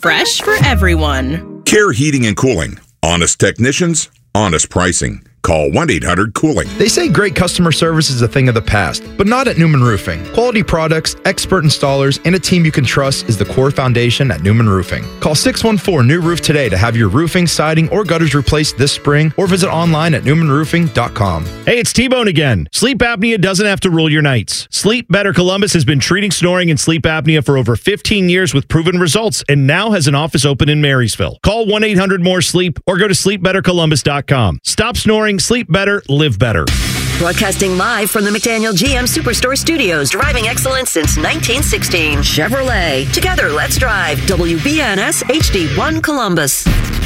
Fresh for everyone. Care Heating and Cooling. Honest technicians, honest pricing. Call 1-800-COOLING. They say great customer service is a thing of the past, but not at Newman Roofing. Quality products, expert installers, and a team you can trust is the core foundation at Newman Roofing. Call 614-NEW-ROOF today to have your roofing, siding, or gutters replaced this spring, or visit online at newmanroofing.com. Hey, it's T-Bone again. Sleep apnea doesn't have to rule your nights. Sleep Better Columbus has been treating snoring and sleep apnea for over 15 years with proven results and now has an office open in Marysville. Call 1-800-MORE-SLEEP or go to sleepbettercolumbus.com. Stop snoring, sleep better, live better. Broadcasting live from the McDaniel GM Superstore Studios, driving excellence since 1916. Chevrolet. Together, let's drive. WBNS HD1 Columbus.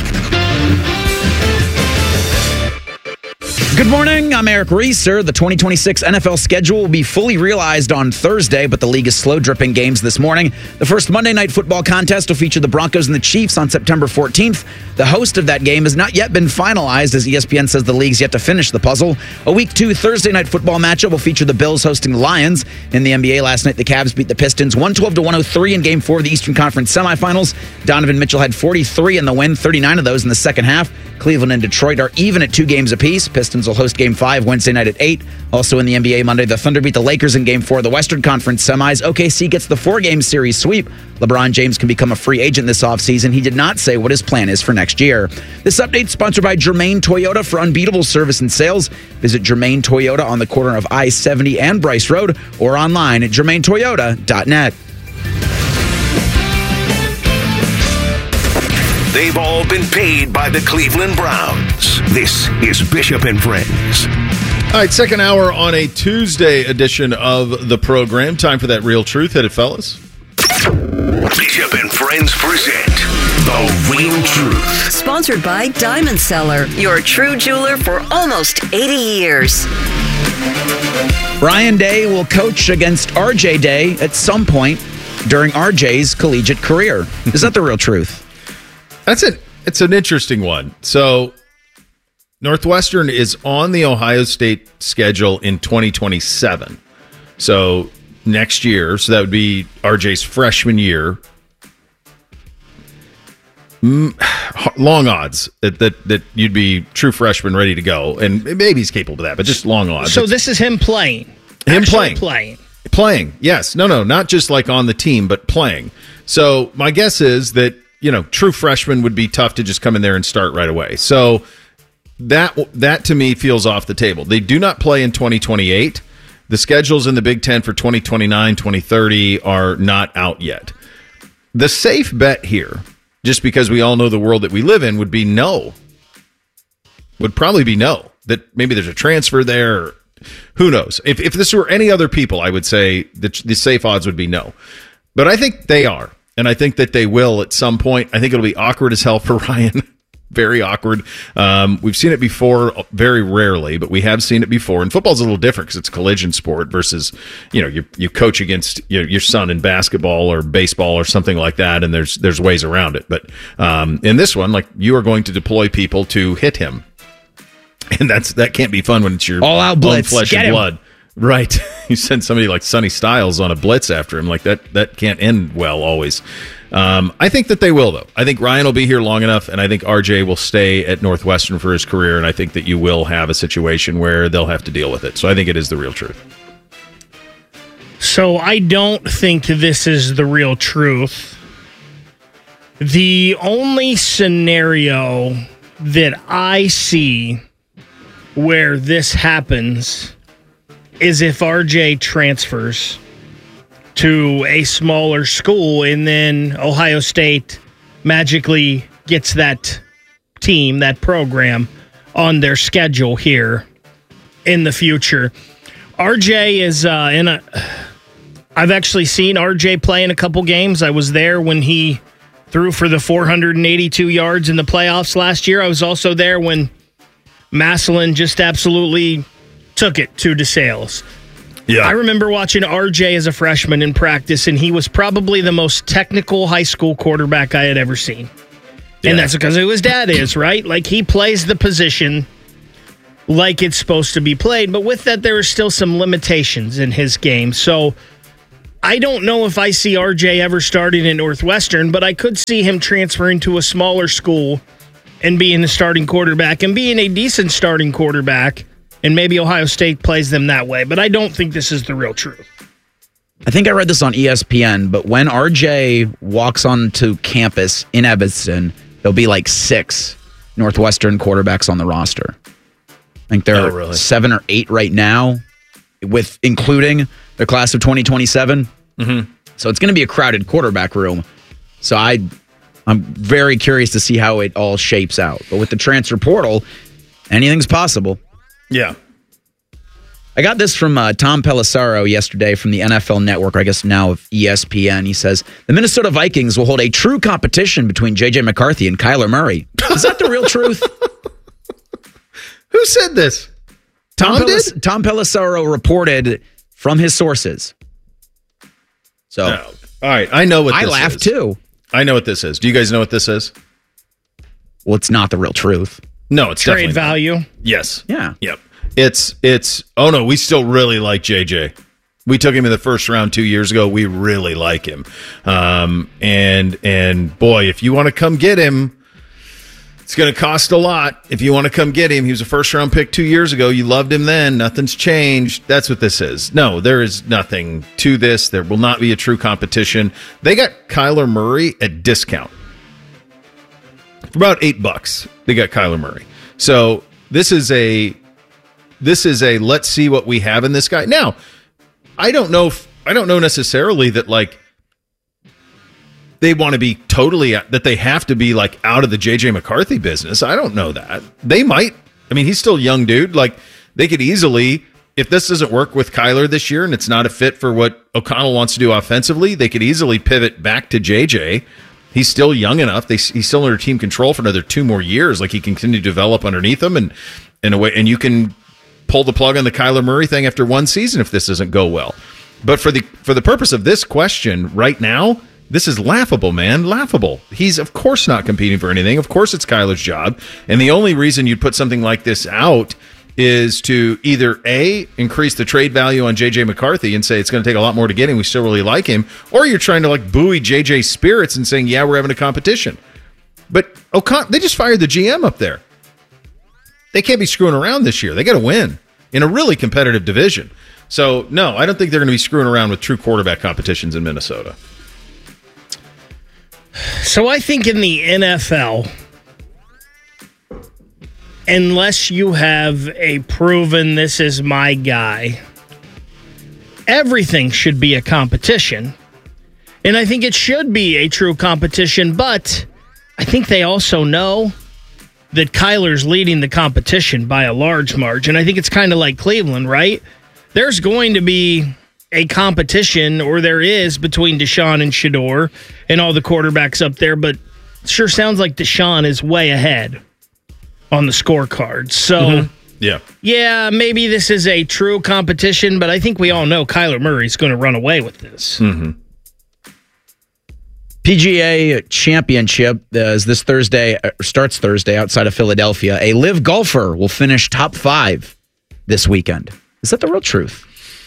Good morning, I'm Eric Reeser. The 2026 NFL schedule will be fully realized on Thursday, but the league is slow dripping games this morning. The first Monday Night Football contest will feature the Broncos and the Chiefs on September 14th. The host of that game has not yet been finalized, as ESPN says the league's yet to finish the puzzle. A Week 2 Thursday Night Football matchup will feature the Bills hosting the Lions. In the NBA last night, the Cavs beat the Pistons 112-103 in Game 4 of the Eastern Conference semifinals. Donovan Mitchell had 43 in the win, 39 of those in the second half. Cleveland and Detroit are even at 2 games apiece. Pistons will host Game 5 Wednesday night at 8. Also in the NBA Monday, the Thunder beat the Lakers in Game 4 of the Western Conference semis. OKC gets the 4-game series sweep. LeBron James can become a free agent this offseason. He did not say what his plan is for next year. This update is sponsored by Germain Toyota for unbeatable service and sales. Visit Germain Toyota on the corner of I-70 and Bryce Road or online at germaintoyota.net. They've all been paid by the Cleveland Browns. This is Bishop and Friends. All right, second hour on a Tuesday edition of the program. Time for that real truth. Hit it, fellas. Bishop and Friends present The Real Truth. Sponsored by Diamond Seller, your true jeweler for almost 80 years. Ryan Day will coach against RJ Day at some point during RJ's collegiate career. Is that the real truth? It's an interesting one. So Northwestern is on the Ohio State schedule in 2027. So next year, so that would be RJ's freshman year. Long odds that you'd be true freshman ready to go. And maybe he's capable of that, but just long odds. So this is him playing. Playing, yes. No, not just like on the team, but playing. So my guess is that, true freshman would be tough to just come in there and start right away. So that to me feels off the table. They do not play in 2028. The schedules in the Big Ten for 2029, 2030 are not out yet. The safe bet here, just because we all know the world that we live in, would be no. Would probably be no. That maybe there's a transfer there. Who knows? If this were any other people, I would say the safe odds would be no. But I think they are. And I think that they will at some point. I think it'll be awkward as hell for Ryan. Very awkward. We've seen it before, very rarely, but we have seen it before. And football's a little different because it's a collision sport versus, you coach against your son in basketball or baseball or something like that, and there's ways around it. But in this one, like, you are going to deploy people to hit him. And that can't be fun when it's your all-out blitz. Flesh and blood. Right. You send somebody like Sonny Styles on a blitz after him. Like that can't end well always. I think that they will, though. I think Ryan will be here long enough, and I think RJ will stay at Northwestern for his career, and I think that you will have a situation where they'll have to deal with it. So I think it is the real truth. So I don't think this is the real truth. The only scenario that I see where this happens is if RJ transfers to a smaller school and then Ohio State magically gets that team, that program, on their schedule here in the future. RJ is I've actually seen RJ play in a couple games. I was there when he threw for the 482 yards in the playoffs last year. I was also there when Massillon just absolutely took it to DeSales. Yeah. I remember watching RJ as a freshman in practice, and he was probably the most technical high school quarterback I had ever seen. Yeah. And that's because of who his dad is, right? Like, he plays the position like it's supposed to be played, but with that, there are still some limitations in his game. So I don't know if I see RJ ever starting at Northwestern, but I could see him transferring to a smaller school and being the starting quarterback and being a decent starting quarterback, and maybe Ohio State plays them that way. But I don't think this is the real truth. I think I read this on ESPN, but when RJ walks onto campus in Evanston, there'll be like 6 Northwestern quarterbacks on the roster. I think there are 7 or 8 right now, with including their class of 2027. Mm-hmm. So it's going to be a crowded quarterback room. So I'm very curious to see how it all shapes out. But with the transfer portal, anything's possible. Yeah. I got this from Tom Pelissero yesterday from the NFL Network, I guess now of ESPN. He says, the Minnesota Vikings will hold a true competition between J.J. McCarthy and Kyler Murray. Is that the real truth? Who said this? Tom did? Tom Pelissero reported from his sources. So, all right, I know what this is. I laughed too. I know what this is. Do you guys know what this is? Well, it's not the real truth. No, it's trade value. Not. Yes. Yeah. Yep. It's. Oh no, we still really like JJ. We took him in the first round 2 years ago. We really like him. And boy, if you want to come get him, it's going to cost a lot. If you want to come get him, he was a first round pick 2 years ago. You loved him then. Nothing's changed. That's what this is. No, there is nothing to this. There will not be a true competition. They got Kyler Murray at discount for about $8. They got Kyler Murray. So this is a let's see what we have in this guy. Now, I don't know necessarily that like they want to be totally, that they have to be like out of the JJ McCarthy business. I don't know that. They might. I mean, he's still a young dude. Like they could easily, if this doesn't work with Kyler this year and it's not a fit for what O'Connell wants to do offensively, they could easily pivot back to JJ. He's still young enough. He's still under team control for another 2 more years. Like he can continue to develop underneath him, and in a way, and you can pull the plug on the Kyler Murray thing after 1 season if this doesn't go well. But for the purpose of this question right now, this is laughable, man. Laughable. He's, of course, not competing for anything. Of course, it's Kyler's job. And the only reason you'd put something like this out is to either, A, increase the trade value on J.J. McCarthy and say it's going to take a lot more to get him. We still really like him. Or you're trying to, like, buoy J.J.'s spirits and saying, yeah, we're having a competition. But they just fired the GM up there. They can't be screwing around this year. They got to win in a really competitive division. So, no, I don't think they're going to be screwing around with true quarterback competitions in Minnesota. So I think in the NFL, unless you have a proven this is my guy, everything should be a competition. And I think it should be a true competition, but I think they also know that Kyler's leading the competition by a large margin. I think it's kind of like Cleveland, right? There's going to be a competition, or there is, between Deshaun and Shedeur and all the quarterbacks up there, but it sure sounds like Deshaun is way ahead on the scorecard. So, yeah, maybe this is a true competition, but I think we all know Kyler Murray's going to run away with this. Mm-hmm. PGA Championship is this Thursday, starts Thursday outside of Philadelphia. A live golfer will finish top 5 this weekend. Is that the real truth?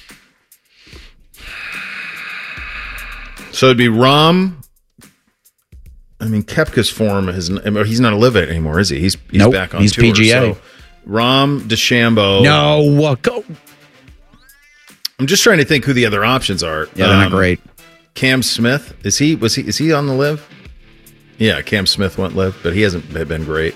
So it'd be Rahm. I mean, Koepka's form he's not a live anymore, is he? He's nope, back on he's tour. PGA. So Rahm, DeChambeau. No, go. I'm just trying to think who the other options are. Yeah, they're not great. Cam Smith, is he on the live? Yeah, Cam Smith went live, but he hasn't been great.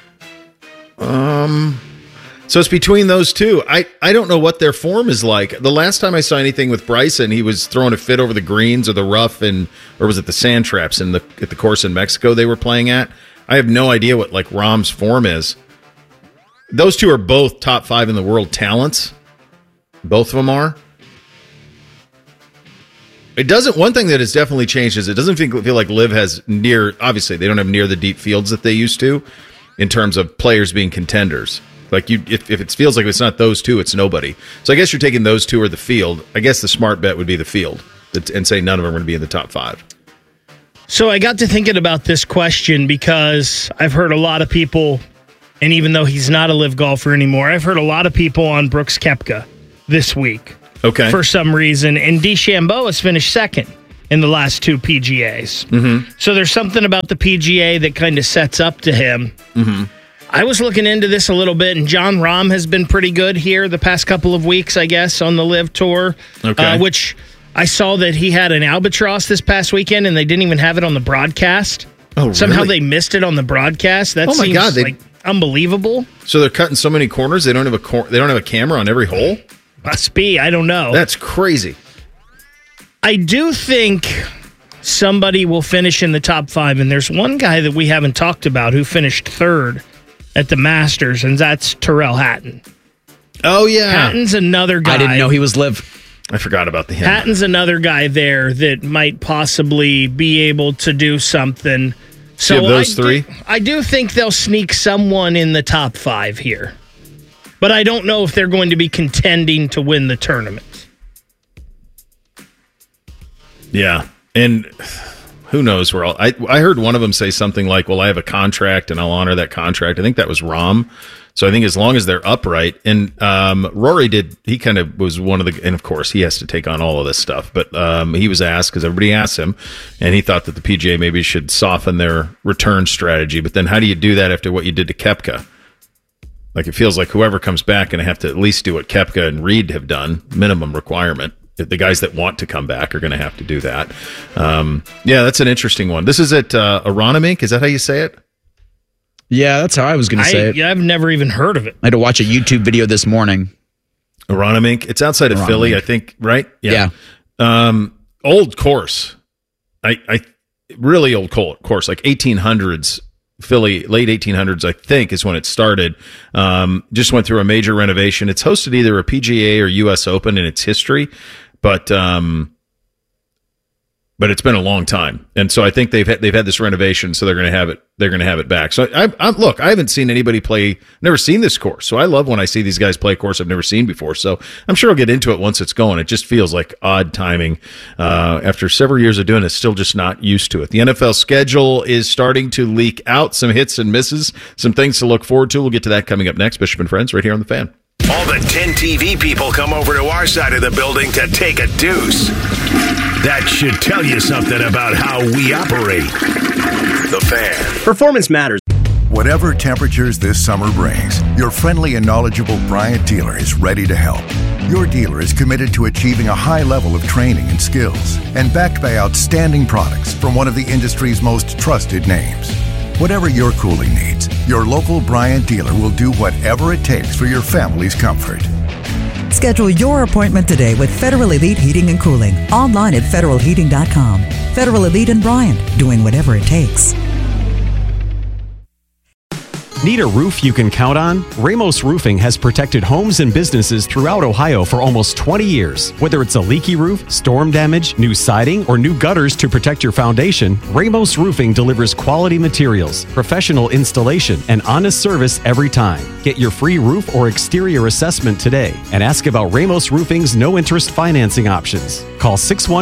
So it's between those two. I don't know what their form is like. The last time I saw anything with Bryson, he was throwing a fit over the greens or the rough, or was it the sand traps at the course in Mexico they were playing at? I have no idea what like Rahm's form is. Those two are both top 5 in the world talents. Both of them are. It doesn't. One thing that has definitely changed is it doesn't feel like Liv has obviously they don't have near the deep fields that they used to in terms of players being contenders. Like if it feels like it's not those two, it's nobody. So I guess you're taking those two or the field. I guess the smart bet would be the field and say none of them are going to be in the top 5. So I got to thinking about this question because I've heard a lot of people, and even though he's not a live golfer anymore, I've heard a lot of people on Brooks Koepka this week. Okay. For some reason, and DeChambeau has finished second in the last 2 PGAs. Mm-hmm. So there's something about the PGA that kind of sets up to him. Mm-hmm. I was looking into this a little bit, and Jon Rahm has been pretty good here the past couple of weeks, I guess, on the LIV Tour. Okay. Which I saw that he had an albatross this past weekend, and they didn't even have it on the broadcast. Oh, really? Somehow they missed it on the broadcast. That seems God, like unbelievable. So they're cutting so many corners. They don't have a camera on every hole. Must be. I don't know. That's crazy. I do think somebody will finish in the top 5, and there's one guy that we haven't talked about who finished 3rd at the Masters, and that's Tyrrell Hatton. Oh, yeah. Hatton's another guy. I didn't know he was LIV. I forgot about the him. Hatton's another guy there that might possibly be able to do something. So you have those 3? I do think they'll sneak someone in the top 5 here. But I don't know if they're going to be contending to win the tournament. Yeah. And who knows where I heard one of them say something like, well, I have a contract and I'll honor that contract. I think that was Rahm. So I think as long as they're upright, and Rory he kind of was one of the, and of course he has to take on all of this stuff, but he was asked, because everybody asked him, and he thought that the PGA maybe should soften their return strategy. But then how do you do that after what you did to Koepka? Like, it feels like whoever comes back going to have to at least do what Koepka and Reed have done, minimum requirement. The guys that want to come back are going to have to do that. Yeah, that's an interesting one. This is at Aronimink. Is that how you say it? Yeah, that's how I was going to say it. Yeah, I've never even heard of it. I had to watch a YouTube video this morning. Aronimink. It's outside of Philly, I think, right? Yeah. Old course. I really old course, like 1800s. Philly, late 1800s, I think, is when it started. Just went through a major renovation. It's hosted either a PGA or U.S. Open in its history, but it's been a long time, and so I think they've had this renovation, so they're going to have it. They're going to have it back. So look, I haven't seen anybody play. Never seen this course, so I love when I see these guys play a course I've never seen before. So I'm sure I'll get into it once it's going. It just feels like odd timing after several years of doing it. Still just not used to it. The NFL schedule is starting to leak out some hits and misses, some things to look forward to. We'll get to that coming up next. Bishop and Friends, right here on The Fan. All the 10 TV people come over to our side of the building to take a deuce. That should tell you something about how we operate. The Fan. Performance matters. Whatever temperatures this summer brings, your friendly and knowledgeable Bryant dealer is ready to help. Your dealer is committed to achieving a high level of training and skills, and backed by outstanding products from one of the industry's most trusted names. Whatever your cooling needs, your local Bryant dealer will do whatever it takes for your family's comfort. Schedule your appointment today with Federal Elite Heating and Cooling. Online at federalheating.com. Federal Elite and Bryant, doing whatever it takes. Need a roof you can count on? Ramos Roofing has protected homes and businesses throughout Ohio for almost 20 years. Whether it's a leaky roof, storm damage, new siding, or new gutters to protect your foundation, Ramos Roofing delivers quality materials, professional installation, and honest service every time. Get your free roof or exterior assessment today and ask about Ramos Roofing's no-interest financing options. Call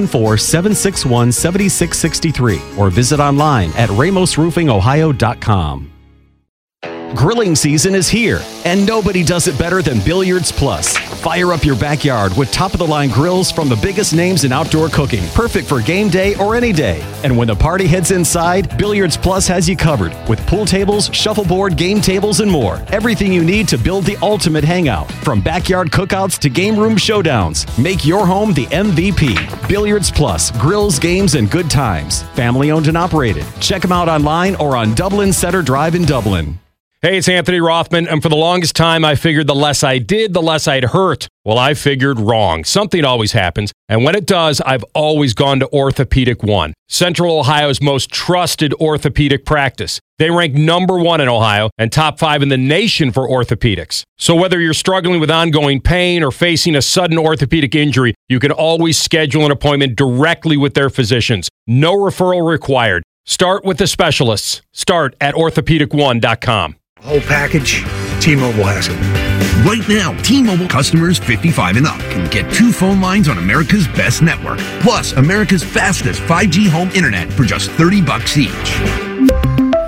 614-761-7663 or visit online at ramosroofingohio.com. Grilling season is here, and nobody does it better than Billiards Plus. Fire up your backyard with top-of-the-line grills from the biggest names in outdoor cooking, perfect for game day or any day. And when the party heads inside, Billiards Plus has you covered with pool tables, shuffleboard, game tables, and more. Everything you need to build the ultimate hangout. From backyard cookouts to game room showdowns, make your home the MVP. Billiards Plus, grills, games, and good times. Family owned and operated. Check them out online or on Dublin Center Drive in Dublin. Hey, it's Anthony Rothman, and for the longest time, I figured the less I did, the less I'd hurt. Well, I figured wrong. Something always happens, and when it does, I've always gone to Orthopedic One, Central Ohio's most trusted orthopedic practice. They rank #1 in Ohio and top 5 in the nation for orthopedics. So whether you're struggling with ongoing pain or facing a sudden orthopedic injury, you can always schedule an appointment directly with their physicians. No referral required. Start with the specialists. Start at orthopedic1.com. Whole package, T-Mobile has it. Right now, T-Mobile customers 55 and up can get 2 phone lines on America's best network, plus America's fastest 5G home internet for just $30 each.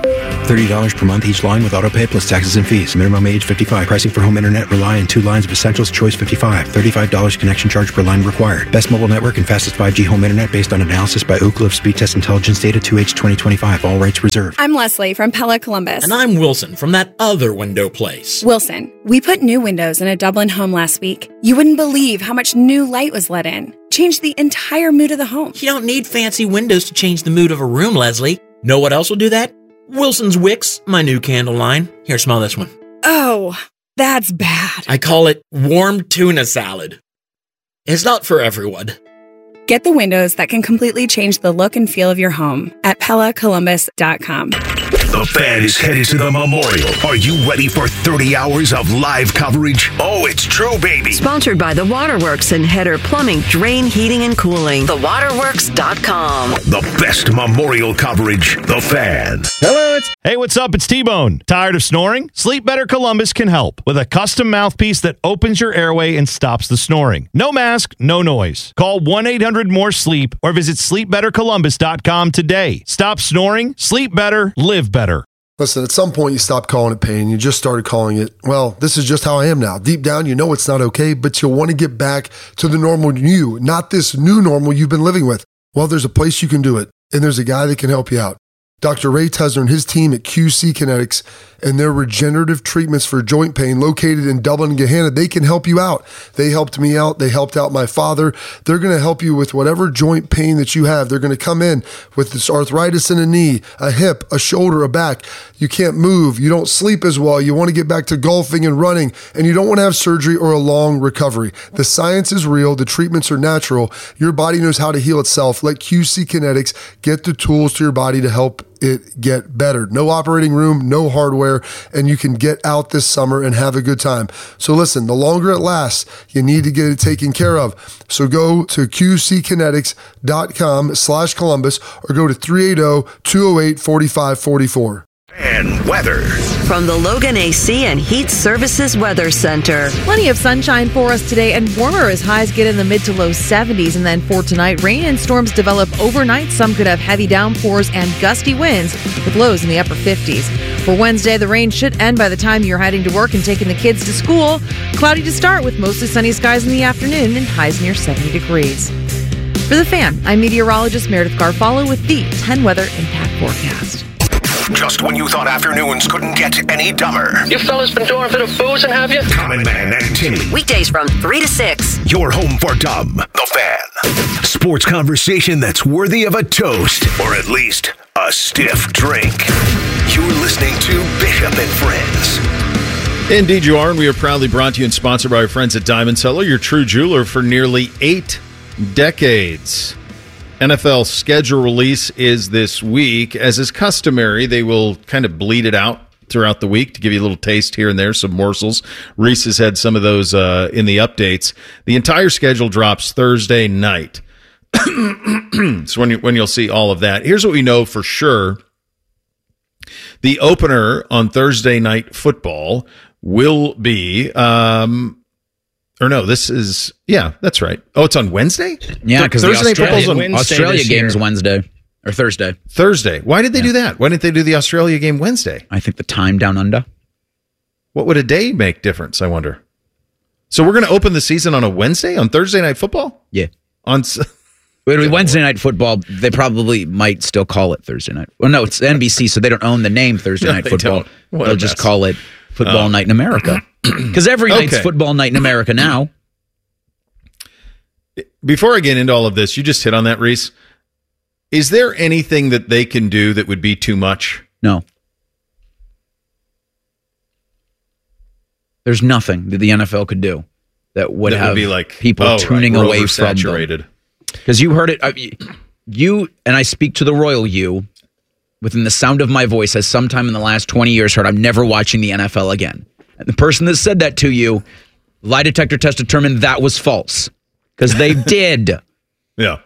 $30 per month each line with autopay plus taxes and fees. Minimum age 55. Pricing for home internet rely on 2 lines of Essentials. Choice 55. $35 connection charge per line required. Best mobile network and fastest 5G home internet based on analysis by Ookla of Speed Test Intelligence data 2H 2025. All rights reserved. I'm Leslie from Pella Columbus. And I'm Wilson from that other window place. Wilson, we put new windows in a Dublin home last week. You wouldn't believe how much new light was let in. Changed the entire mood of the home. You don't need fancy windows to change the mood of a room, Leslie. Know what else will do that? Wilson's Wicks, my new candle line. Here, smell this one. Oh, that's bad. I call it warm tuna salad. It's not for everyone. Get the windows that can completely change the look and feel of your home at PellaColumbus.com. The Fan is headed to the Memorial. Are you ready for 30 hours of live coverage? Oh, it's true, baby. Sponsored by The Waterworks and Header Plumbing, Drain, Heating, and Cooling. TheWaterworks.com. The best Memorial coverage. The Fan. Hello. Hey, what's up? It's T-Bone. Tired of snoring? Sleep Better Columbus can help with a custom mouthpiece that opens your airway and stops the snoring. No mask, no noise. Call 1-800-MORE-SLEEP or visit sleepbettercolumbus.com today. Stop snoring, sleep better, live better. Listen, at some point you stopped calling it pain. You just started calling it, well, this is just how I am now. Deep down, you know it's not okay, but you'll want to get back to the normal you, not this new normal you've been living with. Well, there's a place you can do it, and there's a guy that can help you out. Dr. Ray Tesner and his team at QC Kinetics and their regenerative treatments for joint pain located in Dublin and Gahanna, they can help you out. They helped me out. They helped out my father. They're going to help you with whatever joint pain that you have. They're going to come in with this arthritis in a knee, a hip, a shoulder, a back. You can't move. You don't sleep as well. You want to get back to golfing and running, and you don't want to have surgery or a long recovery. The science is real. The treatments are natural. Your body knows how to heal itself. Let QC Kinetics get the tools to your body to help it get better. No operating room, no hardware, and you can get out this summer and have a good time. So listen, the longer it lasts, you need to get it taken care of. So go to qckinetics.com/Columbus or go to 380-208-4544. And weather. From the Logan AC and Heat Services Weather Center. Plenty of sunshine for us today and warmer as highs get in the mid to low 70s. And then for tonight, rain and storms develop overnight. Some could have heavy downpours and gusty winds with lows in the upper 50s. For Wednesday, the rain should end by the time you're heading to work and taking the kids to school. Cloudy to start with mostly sunny skies in the afternoon and highs near 70 degrees. For The Fan, I'm meteorologist Meredith Garfalo with the 10 Weather Impact Forecast. Just when you thought afternoons couldn't get any dumber. You fellas been doing a bit of boozing, have you? Common Man and Timmy. Weekdays from 3 to 6. Your home for dumb. The Fan. Sports conversation that's worthy of a toast, or at least a stiff drink. You're listening to Bishop and Friends. Indeed you are, and we are proudly brought to you and sponsored by our friends at Diamond Cellar, your true jeweler for nearly 8 decades. NFL schedule release is this week. As is customary, they will kind of bleed it out throughout the week to give you a little taste here and there, some morsels. Reese has had some of those in the updates. The entire schedule drops Thursday night. So when you'll see all of that. Here's what we know for sure. The opener on Thursday Night Football will be... that's right. Oh, it's on Wednesday? Yeah, because the Australia game's Wednesday or Thursday. Thursday. Why did they do that? Why didn't they do the Australia game Wednesday? I think the time down under. What would a day make difference, I wonder? So we're going to open the season on a Wednesday, on Thursday Night Football? Yeah. It'll be Wednesday Night Football. They probably might still call it Thursday Night. Well, no, it's NBC, so they don't own the name Thursday Night Football. They'll just call it Football Night in America. Because every night's Football Night in America now. Before I get into all of this, you just hit on that, Reese. Is there anything that they can do that would be too much? No. There's nothing that the NFL could do that would be like people tuning away from them. Because you heard it. You, and I speak to the royal you, within the sound of my voice, has sometime in the last 20 years heard, I'm never watching the NFL again. And the person that said that to you, lie detector test determined that was false. Because they did. Yeah.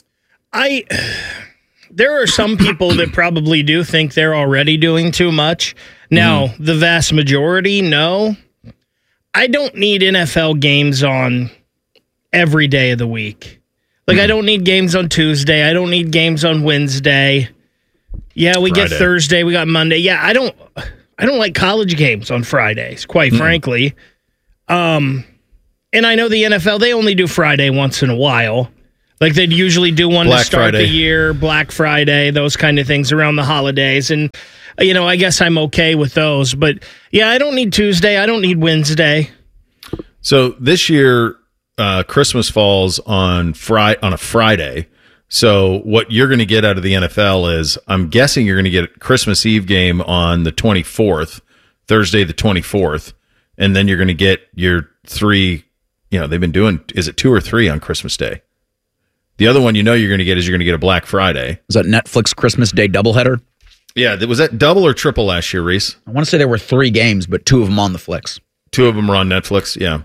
There are some people that probably do think they're already doing too much. Now, the vast majority, no. I don't need NFL games on every day of the week. Like, I don't need games on Tuesday. I don't need games on Wednesday. Yeah, we Friday. get Thursday. We got Monday. Yeah, I don't like college games on Fridays, quite frankly. And I know the NFL, they only do Friday once in a while. Like they'd usually do one Black to start Friday. the year, Black Friday, those kind of things around the holidays. And, I guess I'm okay with those. But, yeah, I don't need Tuesday. I don't need Wednesday. So this year, Christmas falls on a Friday. So what you're going to get out of the NFL is, I'm guessing you're going to get a Christmas Eve game on the 24th, Thursday the 24th, and then you're going to get your 3, they've been doing, is it 2 or 3 on Christmas Day? The other one you're going to get is you're going to get a Black Friday. Is that Netflix Christmas Day doubleheader? Yeah, was that double or triple last year, Reese? I want to say there were 3 games, but 2 of them on the Flicks. 2 of them are on Netflix, yeah.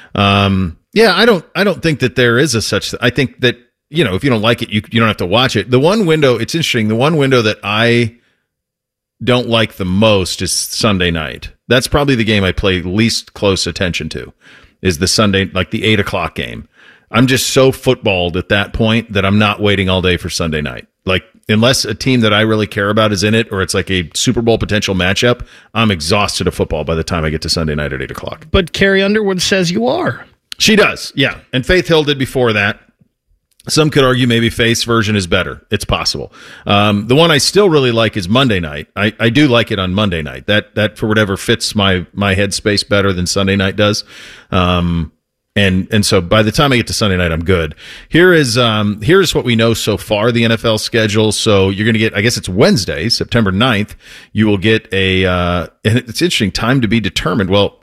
I don't think that there is a such. I think that, if you don't like it, you don't have to watch it. The one window, it's interesting, the one window that I don't like the most is Sunday night. That's probably the game I play least close attention to, is the Sunday, like the 8 o'clock game. I'm just so footballed at that point that I'm not waiting all day for Sunday night. Like, unless a team that I really care about is in it, or it's like a Super Bowl potential matchup, I'm exhausted of football by the time I get to Sunday night at 8 o'clock. But Carrie Underwood says you are. She does, yeah. And Faith Hill did before that. Some could argue maybe Faith's version is better. It's possible. The one I still really like is Monday night. I do like it on Monday night. That for whatever fits my headspace better than Sunday night does. And so by the time I get to Sunday night, I'm good. Here's what we know so far, the NFL schedule. So you're going to get, I guess it's Wednesday, September 9th. You will get and it's interesting, time to be determined. Well,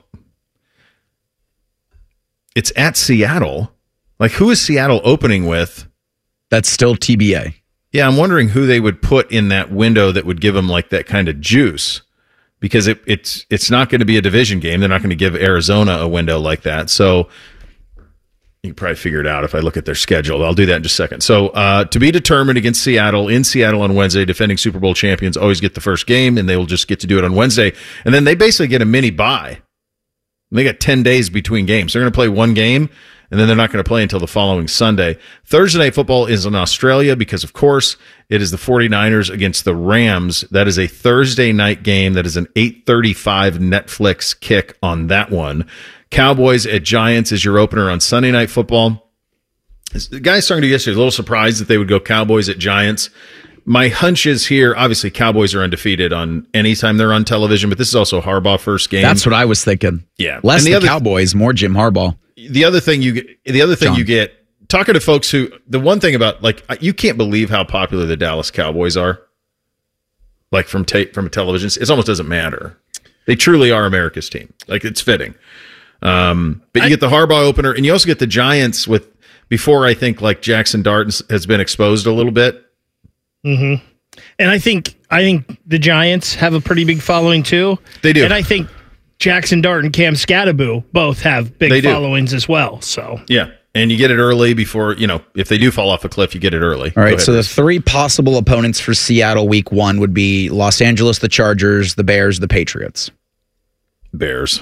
it's at Seattle. Like, who is Seattle opening with? That's still TBA. Yeah, I'm wondering who they would put in that window that would give them like that kind of juice, because it's not going to be a division game. They're not going to give Arizona a window like that. So you can probably figure it out if I look at their schedule. I'll do that in just a second. So to be determined against Seattle, in Seattle on Wednesday. Defending Super Bowl champions always get the first game, and they will just get to do it on Wednesday. And then they basically get a mini bye. They got 10 days between games. They're going to play one game, and then they're not going to play until the following Sunday. Thursday Night Football is in Australia because, of course, it is the 49ers against the Rams. That is a Thursday night game. That is an 8:35 Netflix kick on that one. Cowboys at Giants is your opener on Sunday Night Football. The guys talking to you yesterday, a little surprised that they would go Cowboys at Giants. My hunch is here, obviously Cowboys are undefeated on any time they're on television, but this is also Harbaugh first game. That's what I was thinking. Yeah. Less the Cowboys, more Jim Harbaugh. The other thing you get, talking to folks who, the one thing about, like, you can't believe how popular the Dallas Cowboys are. Like, from a television, it almost doesn't matter. They truly are America's team. Like, it's fitting. But you get the Harbaugh opener, and you also get the Giants with, before I think, like, Jackson Dart has been exposed a little bit. Mm-hmm. And I think the Giants have a pretty big following too. They do. And I think Jackson Dart and Cam Scatterbo both have big followings as well. So yeah. And you get it early before, if they do fall off a cliff, you get it early. All right, so the 3 possible opponents for Seattle week 1 would be Los Angeles, the Chargers, the Bears, the Patriots. Bears.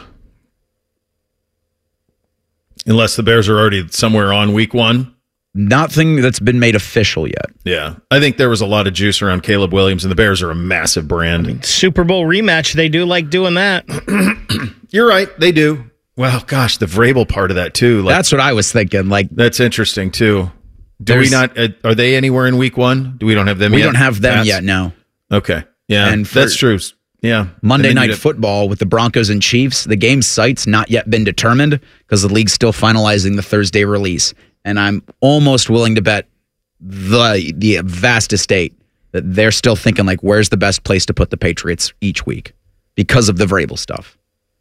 Unless the Bears are already somewhere on week 1. Nothing that's been made official yet. Yeah. I think there was a lot of juice around Caleb Williams, and the Bears are a massive brand. Super Bowl rematch, they do like doing that. You're right, they do. Well, gosh, the Vrabel part of that, too. Like, that's what I was thinking. Like, that's interesting, too. Do we not, are they anywhere in week 1? We don't have them yet? We don't have them yet, no. Okay. Yeah, and that's true. Yeah. Monday Night Football with the Broncos and Chiefs, the game site's not yet been determined because the league's still finalizing the Thursday release. And I'm almost willing to bet the vast estate that they're still thinking, like, where's the best place to put the Patriots each week because of the Vrabel stuff.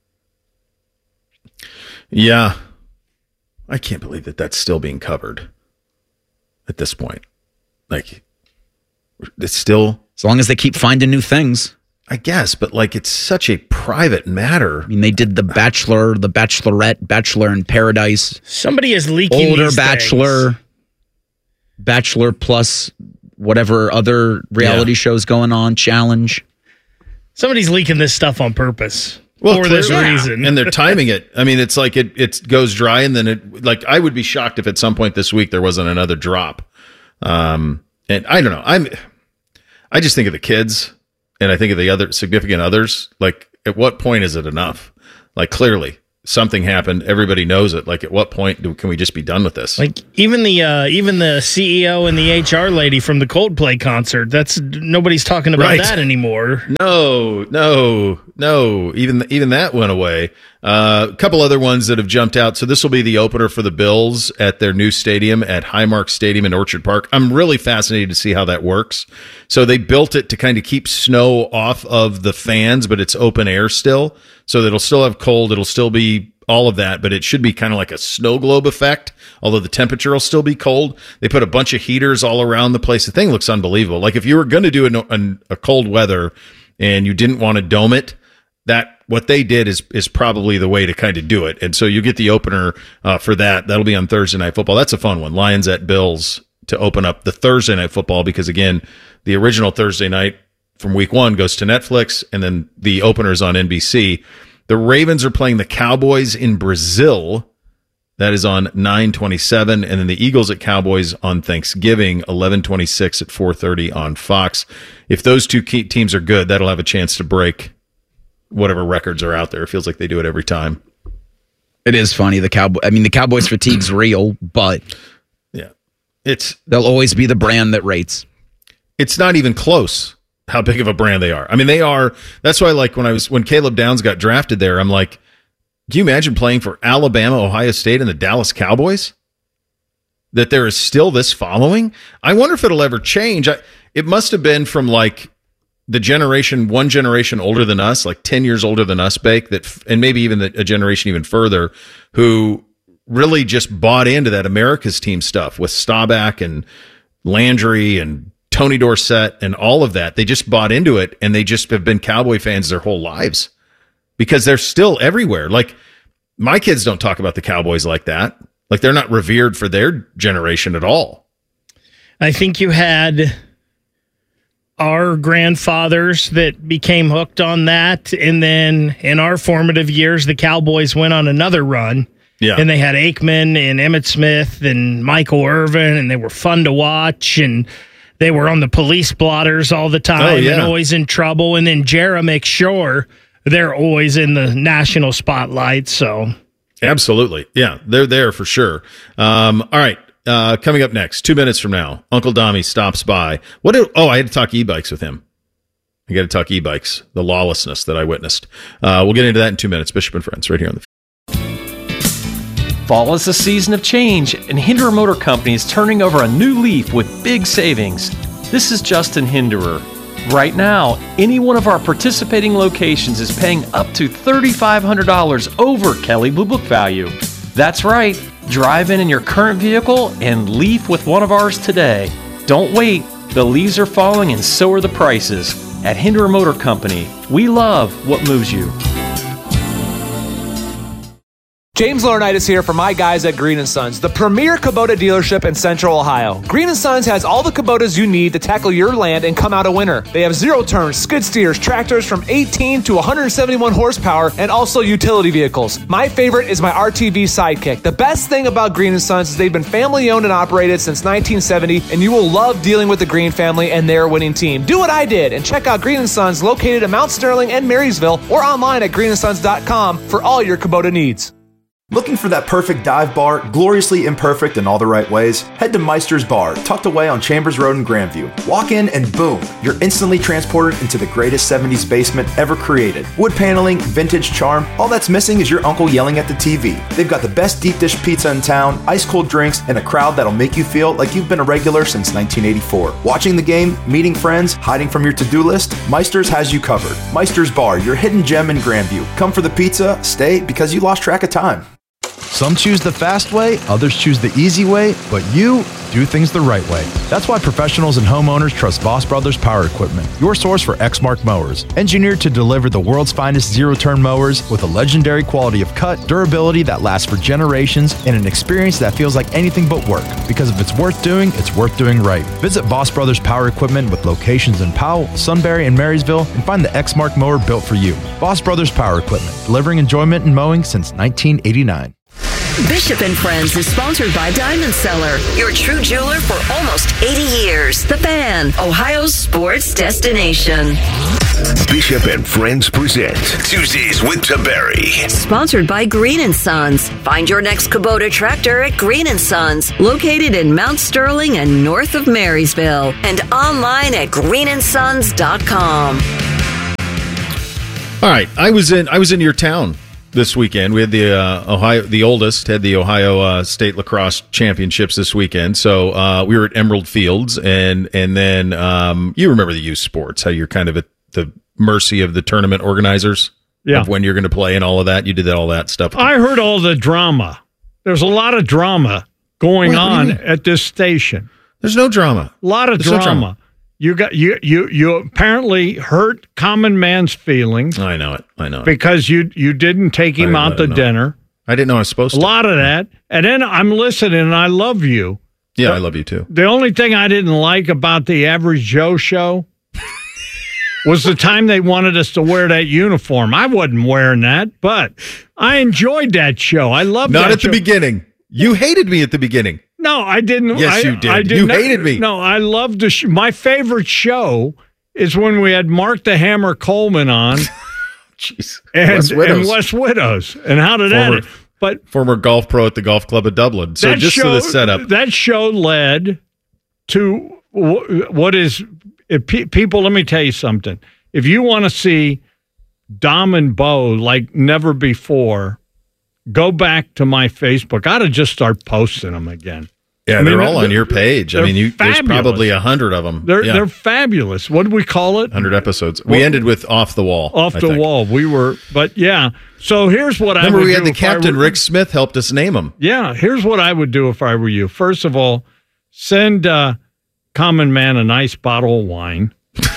Yeah. I can't believe that that's still being covered at this point. Like, it's still... As long as they keep finding new things. I guess, but, like, it's such a private matter. I mean, they did The Bachelor, The Bachelorette, Bachelor in Paradise. Somebody is leaking Older these Bachelor, things. Bachelor plus whatever other reality shows going on, Challenge. Somebody's leaking this stuff on purpose. Well, for this reason. And they're timing it. I mean, it's like it goes dry, and then it, like, I would be shocked if at some point this week there wasn't another drop. And I don't know. I just think of the kids, and I think of the other significant others. Like, at what point is it enough? Like, clearly something happened. Everybody knows it. Like, at what point can we just be done with this? Like, even the CEO and the HR lady from the Coldplay concert, nobody's talking about that anymore. No. Even that went away. A couple other ones that have jumped out. So this will be the opener for the Bills at their new stadium at Highmark Stadium in Orchard Park. I'm really fascinated to see how that works. So they built it to kind of keep snow off of the fans, but it's open air still. So it'll still have cold. It'll still be all of that, but it should be kind of like a snow globe effect, although the temperature will still be cold. They put a bunch of heaters all around the place. The thing looks unbelievable. Like, if you were going to do a cold weather and you didn't want to dome it, what they did is probably the way to kind of do it. And so you get the opener for that. That'll be on Thursday Night Football. That's a fun one. Lions at Bills to open up the Thursday Night Football, because, again, the original Thursday night from week 1 goes to Netflix, and then the opener is on NBC. The Ravens are playing the Cowboys in Brazil. That is on 9/27, and then the Eagles at Cowboys on Thanksgiving, 11/26 at 4:30 on Fox. If those two key teams are good, that'll have a chance to break whatever records are out there. It feels like they do it every time. It is funny. The Cowboys fatigue's real, but yeah, they'll always be the brand that rates. It's not even close how big of a brand they are. I mean, they are. That's why, like, when Caleb Downs got drafted there, I'm like, do you imagine playing for Alabama, Ohio State, and the Dallas Cowboys? That there is still this following? I wonder if it'll ever change. It must have been from, like, one generation older than us, like 10 years older than us, Bake, and maybe even a generation even further, who really just bought into that America's team stuff with Staubach and Landry and Tony Dorsett and all of that. They just bought into it, and they just have been Cowboy fans their whole lives because they're still everywhere. Like, my kids don't talk about the Cowboys like that. Like, they're not revered for their generation at all. I think you had our grandfathers that became hooked on that, and then in our formative years, the Cowboys went on another run. Yeah. And they had Aikman and Emmitt Smith and Michael Irvin, and they were fun to watch, and they were on the police blotters all the time and always in trouble. And then Jarrah makes sure they're always in the national spotlight. So, absolutely. Yeah, they're there for sure. All right. Coming up next, 2 minutes from now, Uncle Dommy stops by. I had to talk e-bikes with him. I got to talk e-bikes, the lawlessness that I witnessed. We'll get into that in 2 minutes. Bishop and Friends, right here on the Fall is a season of change, and Hinderer Motor Company is turning over a new leaf with big savings. This is Justin Hinderer. Right now, any one of our participating locations is paying up to $3,500 over Kelley Blue Book value. That's right. Drive in your current vehicle and leaf with one of ours today. Don't wait. The leaves are falling and so are the prices. At Hinderer Motor Company, we love what moves you. James Laurinaitis here for my guys at Green & Sons, the premier Kubota dealership in Central Ohio. Green & Sons has all the Kubotas you need to tackle your land and come out a winner. They have zero-turn skid steers, tractors from 18 to 171 horsepower, and also utility vehicles. My favorite is my RTV Sidekick. The best thing about Green & Sons is they've been family-owned and operated since 1970, and you will love dealing with the Green family and their winning team. Do what I did and check out Green & Sons located in Mount Sterling and Marysville or online at greensons.com for all your Kubota needs. Looking for that perfect dive bar, gloriously imperfect in all the right ways? Head to Meister's Bar, tucked away on Chambers Road in Grandview. Walk in and boom, you're instantly transported into the greatest 70s basement ever created. Wood paneling, vintage charm, all that's missing is your uncle yelling at the TV. They've got the best deep dish pizza in town, ice cold drinks, and a crowd that'll make you feel like you've been a regular since 1984. Watching the game, meeting friends, hiding from your to-do list, Meister's has you covered. Meister's Bar, your hidden gem in Grandview. Come for the pizza, stay because you lost track of time. Some choose the fast way, others choose the easy way, but you do things the right way. That's why professionals and homeowners trust Voss Brothers Power Equipment, your source for Exmark mowers. Engineered to deliver the world's finest zero-turn mowers with a legendary quality of cut, durability that lasts for generations, and an experience that feels like anything but work. Because if it's worth doing right. Visit Voss Brothers Power Equipment with locations in Powell, Sunbury, and Marysville, and find the Exmark mower built for you. Voss Brothers Power Equipment, delivering enjoyment in mowing since 1989. Bishop and Friends is sponsored by Diamond Seller, your true jeweler for almost 80 years. The Fan, Ohio's sports destination. Bishop and Friends present Tuesdays with Taberry. Sponsored by Green & Sons. Find your next Kubota tractor at Green & Sons, located in Mount Sterling and north of Marysville, and online at greenandsons.com. All right, I was in your town this weekend. We had the oldest had the Ohio State Lacrosse Championships this weekend. So we were at Emerald Fields, and then you remember the youth sports, how you're kind of at the mercy of the tournament organizers of when you're going to play and all of that. You did all that stuff. I heard all the drama. There's a lot of drama going on at this station. There's no drama. A lot of drama. You apparently hurt Common Man's feelings. I know it. Because you didn't take him out to dinner. I didn't know I was supposed to. A lot of that. And then I'm listening, and I love you. Yeah, I love you too. The only thing I didn't like about the Average Joe show was the time they wanted us to wear that uniform. I wasn't wearing that, but I enjoyed that show. I loved that show. Not at the beginning. You hated me at the beginning. No, I didn't. Yes, you did. You hated me. No, I loved the show. My favorite show is when we had Mark the Hammer Coleman on. Jeez. And West Widows. And how did that end? But former golf pro at the Golf Club of Dublin. So just for the setup. That show led to what is... people, let me tell you something. If you want to see Dom and Bo like never before, go back to my Facebook. I ought to just start posting them again. Yeah, they're all on your page. There's probably 100 of them. They're fabulous. What did we call it? 100 episodes. We ended with Off the Wall. Off the Wall. We were, but yeah. So here's what I would do. Remember, we had the captain, Rick Smith, helped us name them. Yeah, here's what I would do if I were you. First of all, send Common Man a nice bottle of wine.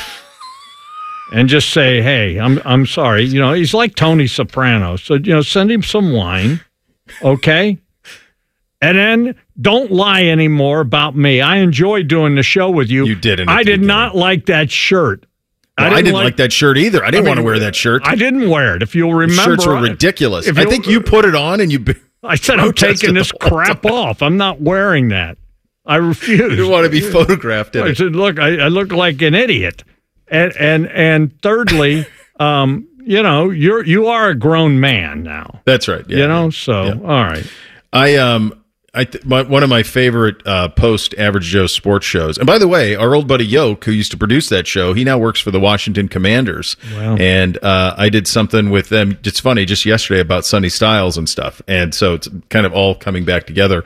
And just say, hey, I'm sorry. He's like Tony Soprano. So, send him some wine. Okay? And then don't lie anymore about me. I enjoyed doing the show with you. You didn't. I did not like that shirt. Well, I didn't like that shirt either. I didn't want to wear that shirt. I didn't wear it. If you'll remember. The shirts were ridiculous. I think you put it on and you I said, I'm taking this crap off. I'm not wearing that. I refuse. You didn't want to be photographed in it. I said, look, I look like an idiot. And thirdly, you are a grown man now. That's right. Yeah, all right. One of my favorite post Average Joe sports shows. And by the way, our old buddy Yoke, who used to produce that show, he now works for the Washington Commanders. Wow. And I did something with them. It's funny, just yesterday about Sonny Styles and stuff. And so it's kind of all coming back together.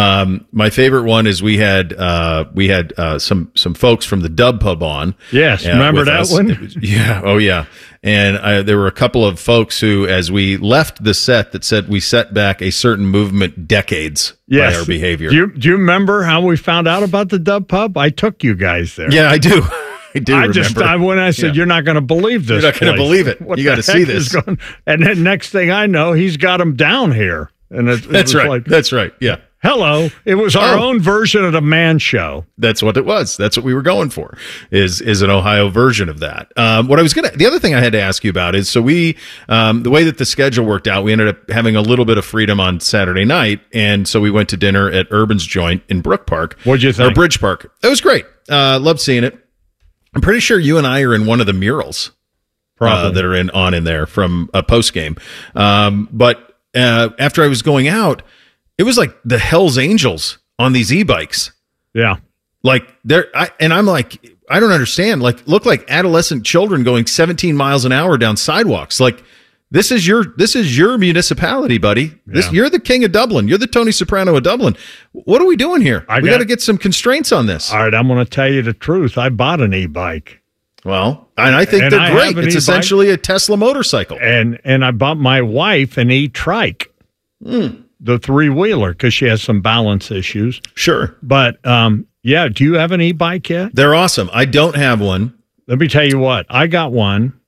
My favorite one is we had some folks from the Dub Pub on. Yes, remember that one? Yeah. Oh yeah. And there were a couple of folks who, as we left the set, that said we set back a certain movement decades by our behavior. Do you remember how we found out about the Dub Pub? I took you guys there. Yeah, I do. I do remember. When I said, you're not going to believe this. You're not going to believe it. You got to see this. And then next thing I know, he's got them down here. And that's right. That's right. Yeah. Hello. It was our own version of the Man Show. That's what it was. That's what we were going for, is an Ohio version of that. The other thing I had to ask you about is, so we, the way that the schedule worked out, we ended up having a little bit of freedom on Saturday night. And so we went to dinner at Urban's Joint in Brook Park. What'd you think? Or Bridge Park. It was great. Loved seeing it. I'm pretty sure you and I are in one of the murals that are on in there from a post game. But after I was going out, it was like the Hell's Angels on these e-bikes. Yeah. Like I'm like, I don't understand. Like, look like adolescent children going 17 miles an hour down sidewalks. Like, this is your municipality, buddy. You're the king of Dublin. You're the Tony Soprano of Dublin. What are we doing here? We got to get some constraints on this. All right, I'm going to tell you the truth. I bought an e-bike. Well, and I think they're great. It's essentially a Tesla motorcycle. And I bought my wife an e-trike. The three-wheeler, because she has some balance issues. Sure. But, do you have an e-bike yet? They're awesome. I don't have one. Let me tell you what. I got one,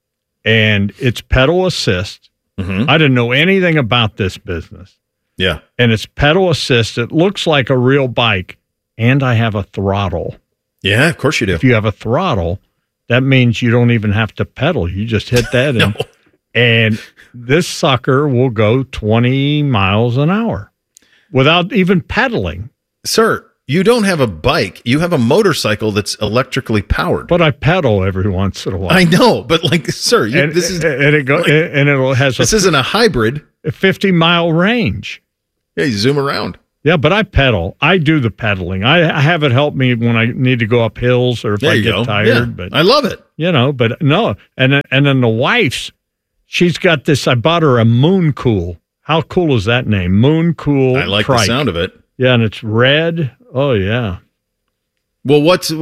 and it's pedal assist. Mm-hmm. I didn't know anything about this business. Yeah. And it's pedal assist. It looks like a real bike, and I have a throttle. Yeah, of course you do. If you have a throttle, that means you don't even have to pedal. You just hit that, And this sucker will go 20 miles an hour without even pedaling. Sir, you don't have a bike. You have a motorcycle that's electrically powered. But I pedal every once in a while. I know, but sir, this isn't a hybrid. A 50-mile range. Yeah, you zoom around. Yeah, but I pedal. I do the pedaling. I have it help me when I need to go up hills or if I get tired. Yeah, but I love it. But no. And then the wife's, she's got this. I bought her a Moon Cool. How cool is that name? Moon Cool. I like trike. the sound of it. Yeah, and it's red. Oh yeah. Well, what's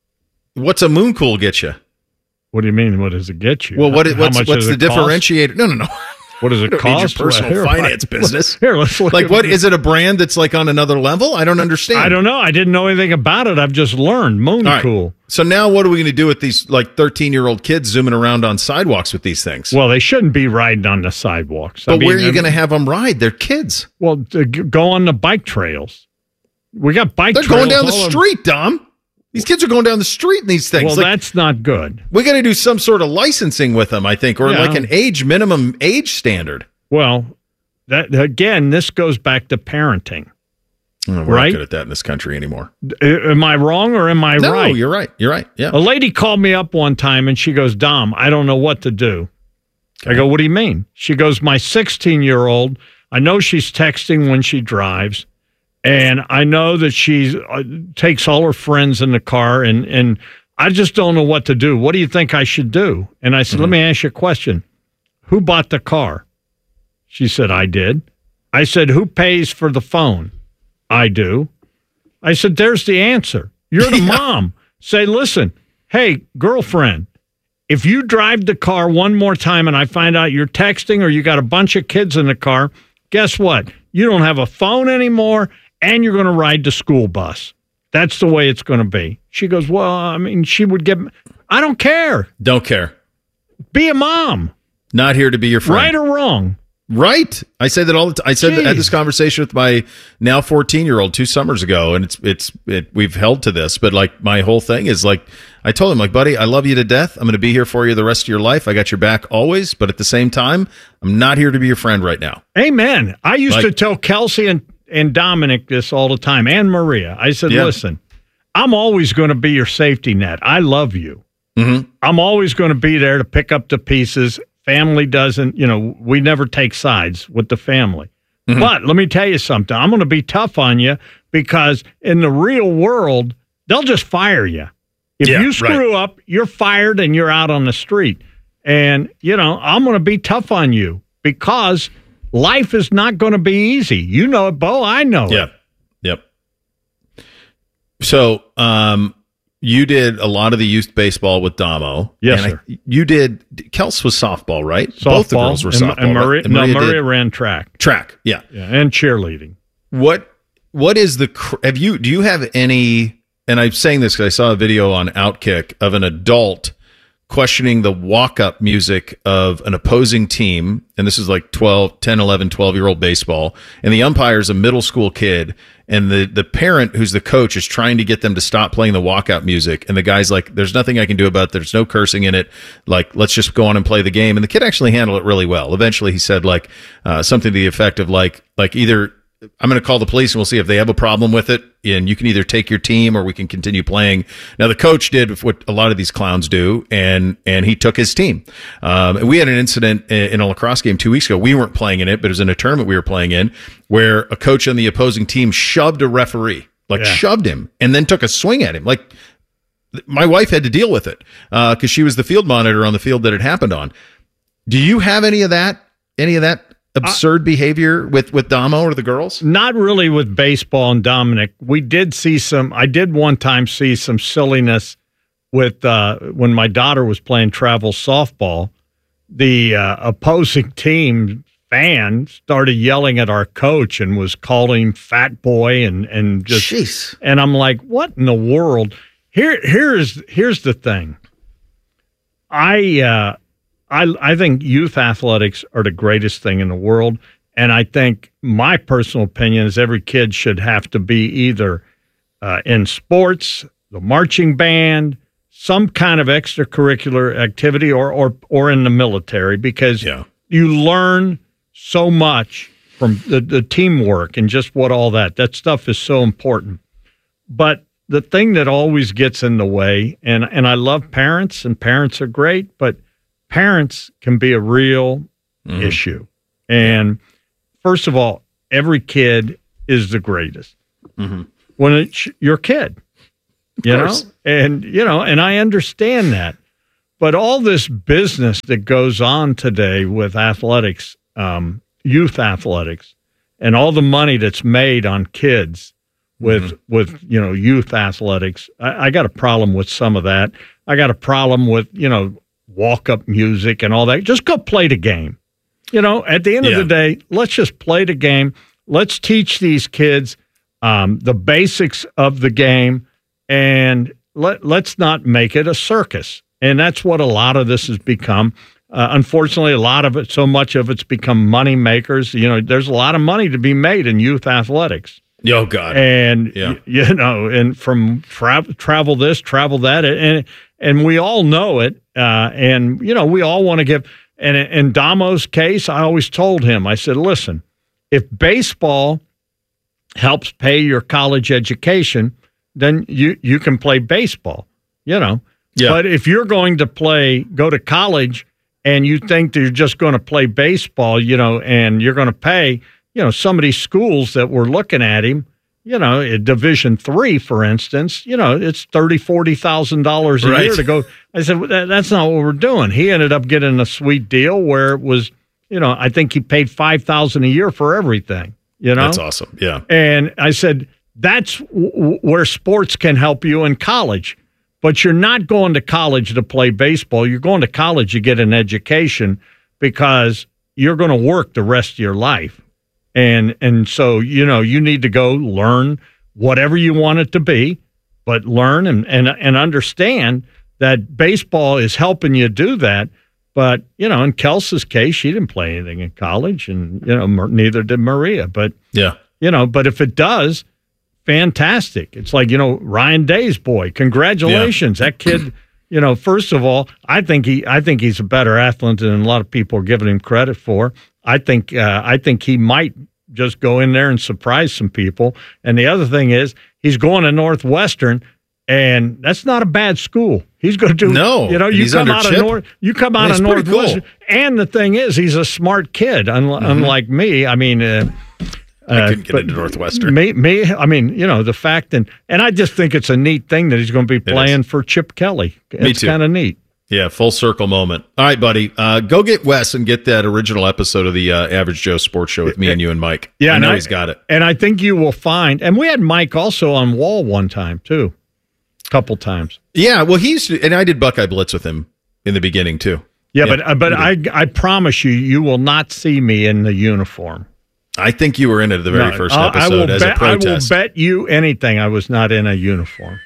a Moon Cool get you? What do you mean? What does it get you? Well, what's the it differentiator? Cost? No. What does it cost? Your personal finance business. Here, let's look. Like, what is it? A brand that's like on another level? I don't understand. I don't know. I didn't know anything about it. I've just learned. Moon Cool. So now, what are we going to do with these 13-year-old kids zooming around on sidewalks with these things? Well, they shouldn't be riding on the sidewalks. But where are you going to have them ride? They're kids. Well, go on the bike trails. We got bike They're trails. going down the street, Dom. These kids are going down the street in these things. Well, that's not good. We got to do some sort of licensing with them, I think, or like an minimum age standard. Well, that again, this goes back to parenting. We're not good at that in this country anymore. Am I wrong or am I right? No, you're right. You're right. Yeah. A lady called me up one time and she goes, Dom, I don't know what to do. Okay. I go, what do you mean? She goes, my 16-year-old, I know she's texting when she drives, and I know that she takes all her friends in the car, and I just don't know what to do. What do you think I should do? And I said, let me ask you a question. Who bought the car? She said, I did. I said, who pays for the phone? I do. I said, there's the answer. You're the mom. Say, listen, hey, girlfriend, if you drive the car one more time and I find out you're texting or you got a bunch of kids in the car, guess what? You don't have a phone anymore and you're going to ride the school bus. That's the way it's going to be. She goes, well, I mean, she would get, I don't care. Don't care. Be a mom. Not here to be your friend. Right or wrong? Right. I say that all the time. I had this conversation with my now 14-year-old 2 summers ago, and we've held to this. But like my whole thing is like, I told him, like, buddy, I love you to death. I'm going to be here for you the rest of your life. I got your back always. But at the same time, I'm not here to be your friend right now. Amen. I used to tell Kelsey and Dominic this all the time, and Maria. I said, listen, I'm always going to be your safety net. I love you. Mm-hmm. I'm always going to be there to pick up the pieces. Family doesn't, we never take sides with the family. Mm-hmm. But let me tell you something. I'm going to be tough on you because in the real world, they'll just fire you. If you screw up, you're fired and you're out on the street. And, I'm going to be tough on you because life is not going to be easy. You know it, Bo. I know it. Yep. So, you did a lot of the youth baseball with Damo. Yes, sir. Kels was softball, right? Softball. Both the girls were softball. And Maria, right? And Maria ran track. Track, yeah. And cheerleading. What is do you have any, and I'm saying this because I saw a video on Outkick of an adult questioning the walk-up music of an opposing team, and this is like 10, 11, 12-year-old baseball, and the umpire's a middle school kid, and the parent who's the coach is trying to get them to stop playing the walkout music, and the guy's like, there's nothing I can do about it. There's no cursing in it. Like, let's just go on and play the game. And the kid actually handled it really well. Eventually he said something to the effect of like either I'm going to call the police and we'll see if they have a problem with it, and you can either take your team or we can continue playing. Now, the coach did what a lot of these clowns do, and he took his team. And we had an incident in a lacrosse game 2 weeks ago. We weren't playing in it, but it was in a tournament we were playing in where a coach on the opposing team shoved a referee, shoved him, and then took a swing at him. Like, my wife had to deal with it because she was the field monitor on the field that it happened on. Do you have any of that absurd behavior with Damo or the girls? Not really with baseball and Dominic. I did one time see some silliness with when my daughter was playing travel softball. The opposing team fan started yelling at our coach and was calling him fat boy and just. Jeez. And I'm like, what in the world? Here's the thing. I think youth athletics are the greatest thing in the world, and I think my personal opinion is every kid should have to be either in sports, the marching band, some kind of extracurricular activity or in the military, because you learn so much from the teamwork and just what all that stuff is so important. But the thing that always gets in the way, and I love parents, and parents are great, but parents can be a real issue. And first of all, every kid is the greatest when it's your kid, you know? And, and I understand that. But all this business that goes on today with athletics, youth athletics, and all the money that's made on kids with youth athletics, I got a problem with some of that. I got a problem with, walk-up music and all that. Just go play the game. At the end of the day, let's just play the game. Let's teach these kids the basics of the game, and let's not make it a circus. And that's what a lot of this has become. Unfortunately, so much of it's become money makers. There's a lot of money to be made in youth athletics. Oh, God. And, and from travel this, travel that, and we all know it. And, we all want to give. And in Damo's case, I always told him, I said, listen, if baseball helps pay your college education, then you can play baseball, But if you're going to go to college and you think that you're just going to play baseball, and you're going to pay, some of these schools that were looking at him, at Division III, for instance, it's $30,000-$40,000 a year to go. I said, well, that's not what we're doing. He ended up getting a sweet deal where it was, I think he paid $5,000 a year for everything. That's awesome. Yeah. And I said, that's where sports can help you in college. But you're not going to college to play baseball. You're going to college to get an education, because you're going to work the rest of your life. And so, you need to go learn whatever you want it to be, but learn and understand that baseball is helping you do that. But, in Kelsey's case, she didn't play anything in college, and, neither did Maria. But, but if it does, fantastic. It's like, Ryan Day's boy. Congratulations. That kid, first of all, I think he's a better athlete than a lot of people are giving him credit for. I think he might just go in there and surprise some people. And the other thing is, he's going to Northwestern, and that's not a bad school. He's going to do you come out of Northwestern, cool. And the thing is, he's a smart kid, unlike me. I mean, I couldn't get into Northwestern. The fact, and I just think it's a neat thing that he's going to be playing for Chip Kelly. It's kind of neat. Yeah, full circle moment. All right, buddy. Go get Wes and get that original episode of the Average Joe Sports Show with me and you and Mike. Yeah, I know he's got it. And I think you will find, and we had Mike also on Wall one time, too. A couple times. Yeah, well, and I did Buckeye Blitz with him in the beginning, too. Yeah, but I promise you will not see me in the uniform. I think you were in it at the very first episode as a protest. I will bet you anything I was not in a uniform.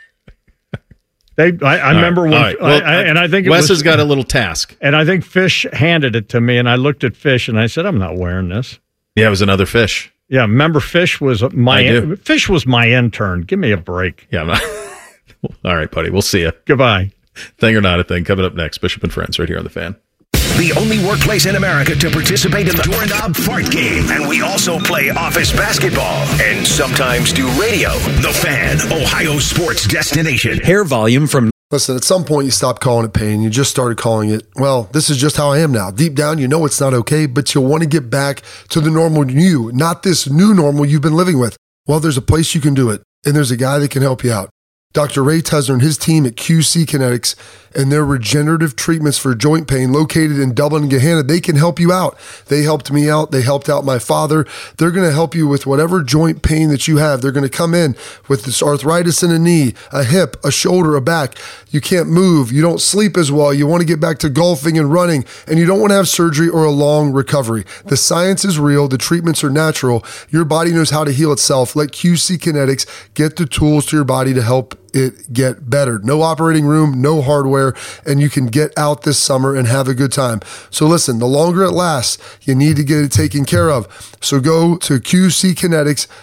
I remember when, and I think Wes has got a little task, and I think Fish handed it to me, and I looked at Fish, and I said, "I'm not wearing this." Yeah, it was another Fish. Yeah, remember Fish was my intern. Give me a break. Yeah, all right, buddy. We'll see you. Goodbye. Thing or not a thing. Coming up next, Bishop and Friends, right here on the Fan. The only workplace in America to participate in the Doorknob Fart Game. And we also play office basketball and sometimes do radio. The Fan, Ohio sports destination. Hair volume from... Listen, at some point you stopped calling it pain. You just started calling it, well, this is just how I am now. Deep down, you know it's not okay, but you'll want to get back to the normal you, not this new normal you've been living with. Well, there's a place you can do it, and there's a guy that can help you out. Dr. Ray Tesner and his team at QC Kinetics and their regenerative treatments for joint pain located in Dublin and Gahanna, they can help you out. They helped me out. They helped out my father. They're going to help you with whatever joint pain that you have. They're going to come in with this arthritis in a knee, a hip, a shoulder, a back. You can't move. You don't sleep as well. You want to get back to golfing and running, and you don't want to have surgery or a long recovery. The science is real. The treatments are natural. Your body knows how to heal itself. Let QC Kinetics get the tools to your body to help it get better. No operating room, no hardware, and you can get out this summer and have a good time. So listen, the longer it lasts, you need to get it taken care of. So go to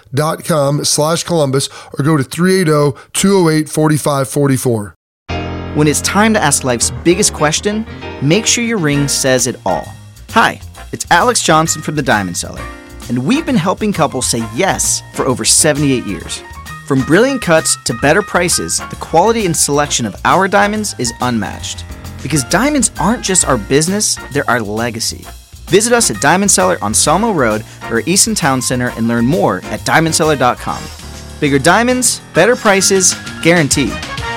qckinetics.com/Columbus or go to 380-208-4544. When it's time to ask life's biggest question, make sure your ring says it all. Hi, it's Alex Johnson from The Diamond Seller, and we've been helping couples say yes for over 78 years. From brilliant cuts to better prices, the quality and selection of our diamonds is unmatched. Because diamonds aren't just our business, they're our legacy. Visit us at Diamond Seller on Sawmill Road or Easton Town Center and learn more at diamondseller.com. Bigger diamonds, better prices, guaranteed.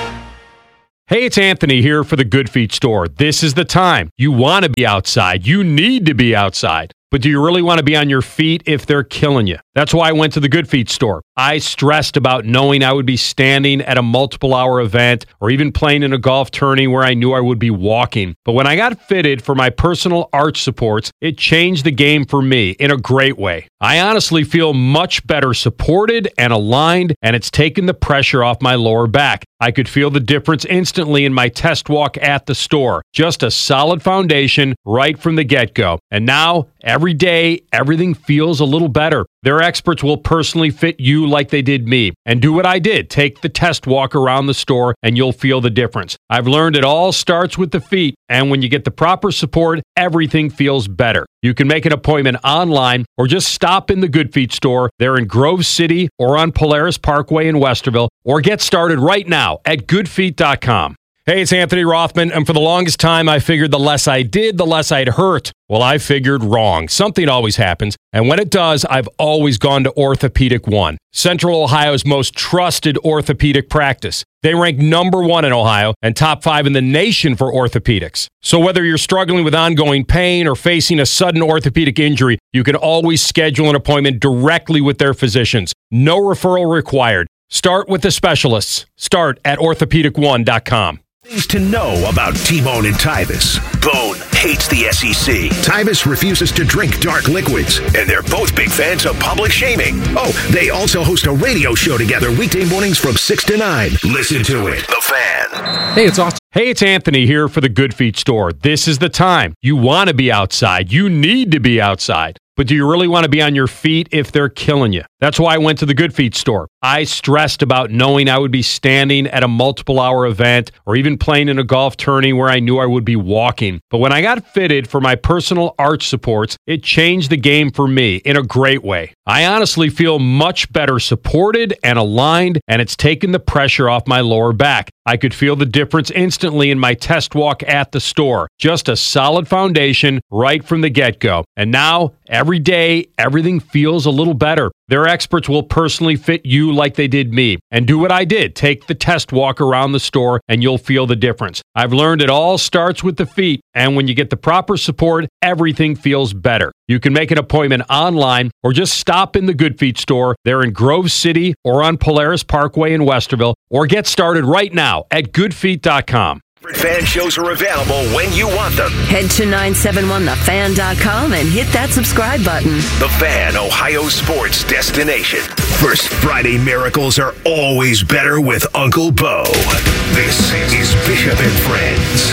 Hey, it's Anthony here for the Good Feet store. This is the time. You want to be outside. You need to be outside. But do you really want to be on your feet if they're killing you? That's why I went to the Good Feet store. I stressed about knowing I would be standing at a multiple-hour event or even playing in a golf tourney where I knew I would be walking. But when I got fitted for my personal arch supports, it changed the game for me in a great way. I honestly feel much better supported and aligned, and it's taken the pressure off my lower back. I could feel the difference instantly in my test walk at the store. Just a solid foundation right from the get-go. And now, every day, everything feels a little better. Their experts will personally fit you like they did me. And do what I did. Take the test walk around the store and you'll feel the difference. I've learned it all starts with the feet. And when you get the proper support, everything feels better. You can make an appointment online or just stop in the Good Feet store. They're in Grove City or on Polaris Parkway in Westerville. Or get started right now at goodfeet.com. Hey, it's Anthony Rothman, and for the longest time, I figured the less I did, the less I'd hurt. Well, I figured wrong. Something always happens, and when it does, I've always gone to Orthopedic One, Central Ohio's most trusted orthopedic practice. They rank #1 in Ohio and top 5 in the nation for orthopedics. So whether you're struggling with ongoing pain or facing a sudden orthopedic injury, you can always schedule an appointment directly with their physicians. No referral required. Start with the specialists. Start at orthopedic1.com. Things to know about T-Bone and Tyvis. Bone hates the SEC. Tyvis refuses to drink dark liquids. And they're both big fans of public shaming. Oh, they also host a radio show together weekday mornings from 6 to 9. Listen to it. The Fan. Hey, it's Austin. Hey, it's Anthony here for the Good Feet store. This is the time. You want to be outside. You need to be outside. But do you really want to be on your feet if they're killing you? That's why I went to the Good Feet store. I stressed about knowing I would be standing at a multiple-hour event or even playing in a golf tourney where I knew I would be walking. But when I got fitted for my personal arch supports, it changed the game for me in a great way. I honestly feel much better supported and aligned, and it's taken the pressure off my lower back. I could feel the difference instantly in my test walk at the store. Just a solid foundation right from the get-go. And now, every day, everything feels a little better. Their experts will personally fit you like they did me. And do what I did. Take the test walk around the store and you'll feel the difference. I've learned it all starts with the feet. And when you get the proper support, everything feels better. You can make an appointment online or just stop in the Good Feet store. They're in Grove City or on Polaris Parkway in Westerville. Or get started right now at goodfeet.com. Fan shows are available when you want them. Head to 971thefan.com and hit that subscribe button. The Fan, Ohio sports destination. First Friday miracles are always better with Uncle Bo. This is Bishop and Friends.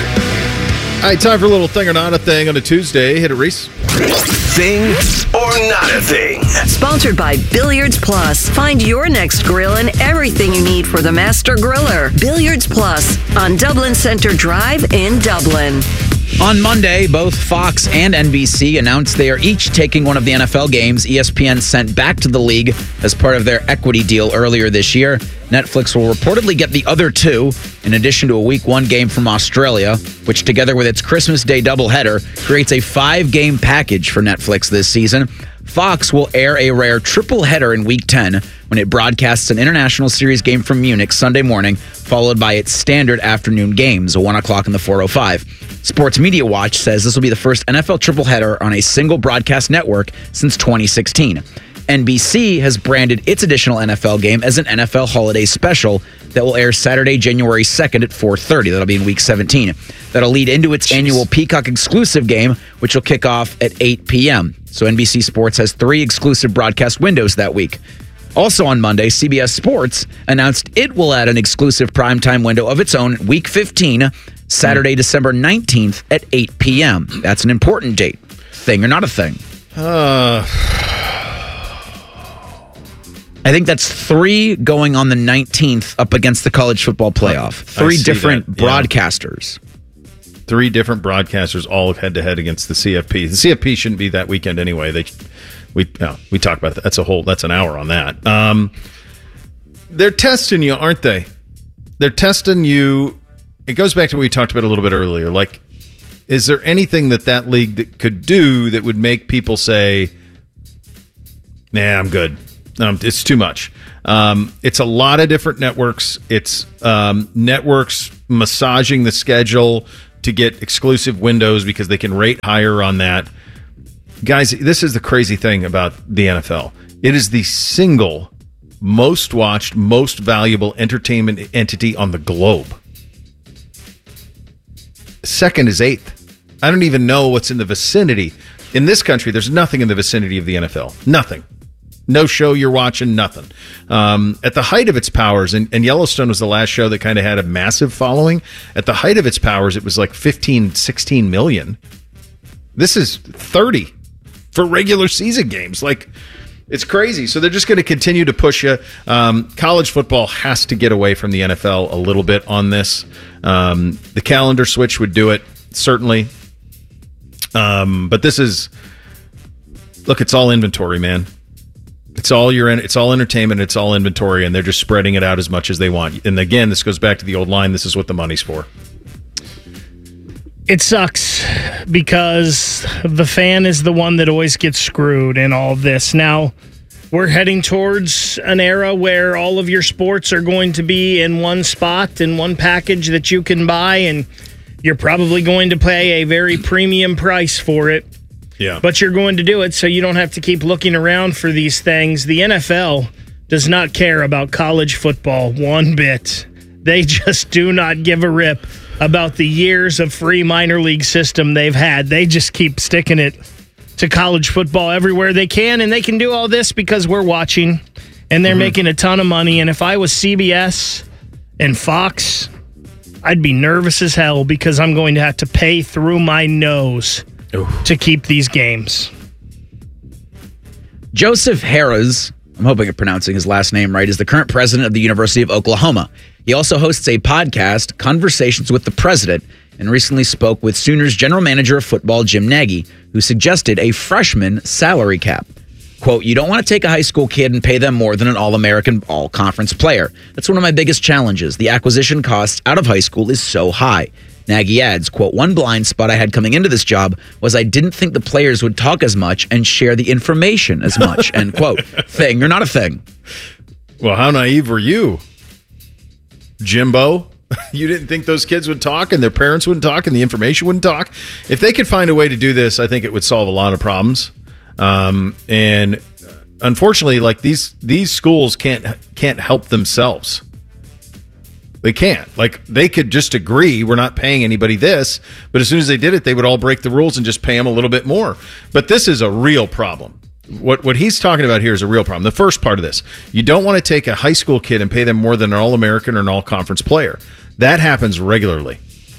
All right, time for a little thing or not a thing on a Tuesday. Hit it, Reese. Thing or not a thing. Sponsored by Billiards Plus. Find your next grill and everything you need for the master griller. Billiards Plus on Dublin Center Drive in Dublin. On Monday, both Fox and NBC announced they are each taking one of the NFL games ESPN sent back to the league as part of their equity deal earlier this year. Netflix will reportedly get the other two, in addition to a Week 1 game from Australia, which together with its Christmas Day doubleheader creates a 5-game package for Netflix this season. Fox will air a rare triple header in Week 10 when it broadcasts an international series game from Munich Sunday morning, followed by its standard afternoon games, 1 o'clock in the 4:05. Sports Media Watch says this will be the first NFL triple header on a single broadcast network since 2016. NBC has branded its additional NFL game as an NFL Holiday Special that will air Saturday, January 2nd at 4:30. That'll be in Week 17. That'll lead into its annual Peacock exclusive game, which will kick off at 8 p.m. So NBC Sports has 3 exclusive broadcast windows that week. Also on Monday, CBS Sports announced it will add an exclusive primetime window of its own, Week 15, Saturday, December 19th at 8 p.m. That's an important date. Thing or not a thing? I think that's 3 going on the 19th up against the college football playoff. 3 different broadcasters. 3 different broadcasters all head-to-head against the CFP. The CFP shouldn't be that weekend anyway. We talk about that. That's an hour on that. They're testing you, aren't they? They're testing you. It goes back to what we talked about a little bit earlier. Like, is there anything that league could do that would make people say, nah, I'm good? It's too much. It's a lot of different networks. It's networks massaging the schedule to get exclusive windows because they can rate higher on that. Guys, this is the crazy thing about the NFL. It is the single most watched, most valuable entertainment entity on the globe. Second is 8th. I don't even know what's in the vicinity. In this country, there's nothing in the vicinity of the NFL. Nothing. No show you're watching, nothing. At the height of its powers, and Yellowstone was the last show that kind of had a massive following. At the height of its powers, it was like 15, 16 million. This is 30 for regular season games. Like, it's crazy. So they're just going to continue to push you. College football has to get away from the NFL a little bit on this. The calendar switch would do it, certainly. But this is, look, it's all inventory, man. It's all entertainment, it's all inventory, and they're just spreading it out as much as they want. And again, this goes back to the old line, this is what the money's for. It sucks because the fan is the one that always gets screwed in all of this. Now, we're heading towards an era where all of your sports are going to be in one spot, in one package that you can buy, and you're probably going to pay a very premium price for it. Yeah. But you're going to do it so you don't have to keep looking around for these things. The NFL does not care about college football one bit. They just do not give a rip about the years of free minor league system they've had. They just keep sticking it to college football everywhere they can, and they can do all this because we're watching, and they're making a ton of money. And if I was CBS and Fox, I'd be nervous as hell because I'm going to have to pay through my nose to keep these games. Joseph Harris, I'm hoping I'm pronouncing his last name right, is the current president of the University of Oklahoma. He also hosts a podcast, Conversations with the President, and recently spoke with Sooners general manager of football, Jim Nagy, who suggested a freshman salary cap. Quote, you don't want to take a high school kid and pay them more than an All-American, all-conference player. That's one of my biggest challenges. The acquisition cost out of high school is so high. Nagy adds, quote, one blind spot I had coming into this job was I didn't think the players would talk as much and share the information as much, end quote. Thing or not a thing? Well, how naive were you, Jimbo? You didn't think those kids would talk and their parents wouldn't talk and the information wouldn't talk? If they could find a way to do this, I think it would solve a lot of problems. And unfortunately, like these schools can't help themselves. They can't. Like, they could just agree we're not paying anybody this, but as soon as they did it, they would all break the rules and just pay them a little bit more. But this is a real problem. What he's talking about here is a real problem. The first part of this, you don't want to take a high school kid and pay them more than an All-American or an All-Conference player. That happens regularly.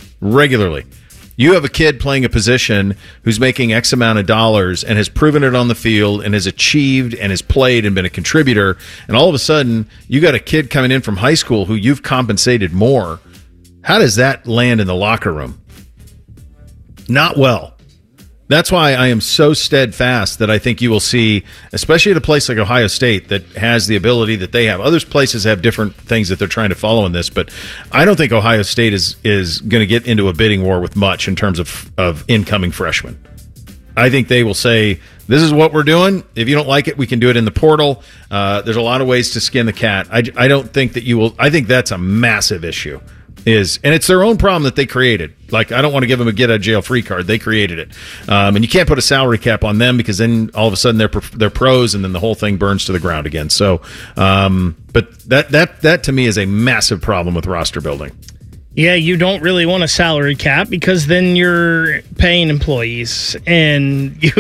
You have a kid playing a position who's making X amount of dollars and has proven it on the field and has achieved and has played and been a contributor, and all of a sudden you got a kid coming in from high school who you've compensated more. How does that land in the locker room? Not well. That's why I am so steadfast that I think you will see, especially at a place like Ohio State that has the ability that they have. Other places have different things that they're trying to follow in this, but I don't think Ohio State is going to get into a bidding war with much in terms of incoming freshmen. I think they will say, this is what we're doing. If you don't like it, we can do it in the portal. There's a lot of ways to skin the cat. I don't think that you will. I think that's a massive issue. And it's their own problem that they created. Like, I don't want to give them a get out of jail free card. They created it. And you can't put a salary cap on them because then all of a sudden they're pros and then the whole thing burns to the ground again. So, but that to me is a massive problem with roster building. Yeah, you don't really want a salary cap because then you're paying employees, and the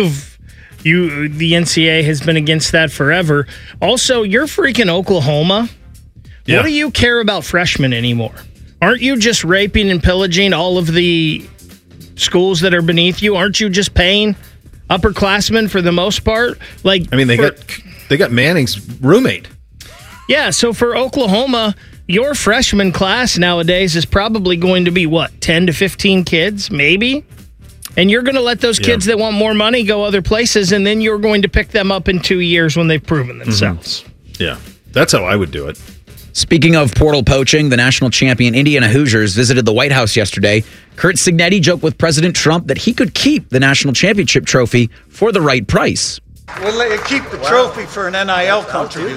NCAA has been against that forever. Also, you're freaking Oklahoma. Yeah. What do you care about freshmen anymore? Aren't you just raping and pillaging all of the schools that are beneath you? Aren't you just paying upperclassmen for the most part? Like, I mean, they got Manning's roommate. Yeah, so for Oklahoma, your freshman class nowadays is probably going to be, 10 to 15 kids, maybe? And you're going to let those kids that want more money go other places, and then you're going to pick them up in 2 years when they've proven themselves. Yeah, that's how I would do it. Speaking of portal poaching, the national champion Indiana Hoosiers visited the White House yesterday. Kurt Cignetti joked with President Trump that he could keep the national championship trophy for the right price. We'll let you keep the trophy for an NIL contribution.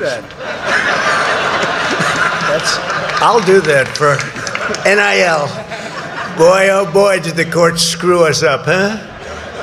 I'll do that for NIL. Boy, oh boy, did the court screw us up, huh?